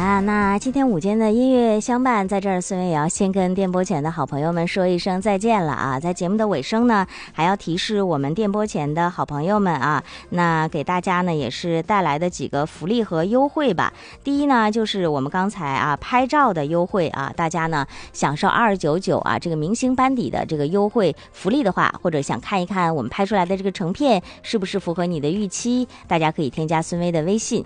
啦，那今天午间的音乐相伴，在这儿孙薇也要先跟电波前的好朋友们说一声再见了啊！在节目的尾声呢，还要提示我们电波前的好朋友们啊，那给大家呢也是带来的几个福利和优惠吧。第一呢，就是我们刚才拍照的优惠啊，大家呢享受2299这个明星班底的这个优惠福利的话，或者想看一看我们拍出来的这个成片是不是符合你的预期，大家可以添加孙薇的微信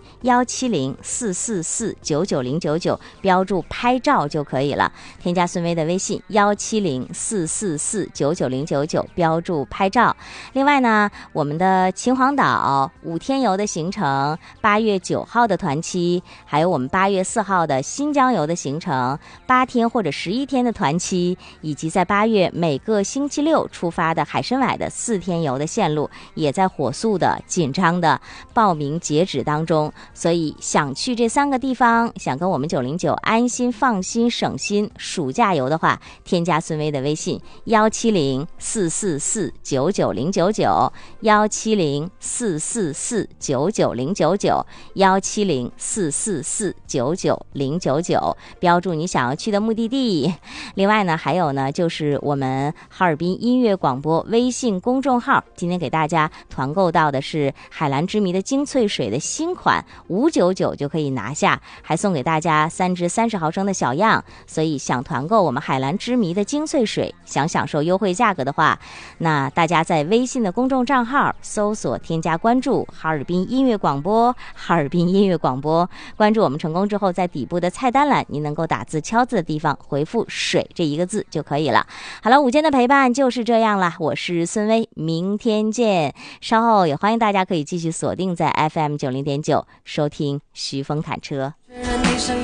17044499099，标注拍照就可以了。添加孙薇的微信17044499099，标注拍照。另外呢，我们的秦皇岛5天游的行程，8月9号的团期，还有我们8月4号的新疆游的行程，8天或者11天的团期，以及在8月每个星期六出发的海参崴的4天游的线路，也在火速的紧张的报名截止当中。所以想去这3个地方，想跟我们909安心放心省心暑假游的话，添加孙薇的微信17044499099， 17044499099， 17044499099，标注你想要去的目的地。另外呢，还有呢，就是我们哈尔滨音乐广播微信公众号，今天给大家团购到的是海蓝之谜的精粹水的新款，599就可以拿下，还送给大家3支30毫升的小样。所以想团购我们海蓝之谜的精粹水，想享受优惠价格的话，那大家在微信的公众账号搜索添加关注哈尔滨音乐广播，哈尔滨音乐广播，关注我们成功之后，在底部的菜单栏您能够打字敲字的地方回复水这1个字就可以了。好了，午间的陪伴就是这样了，我是孙薇，明天见。稍后也欢迎大家可以继续锁定在 FM 90.9收听徐峰侃车。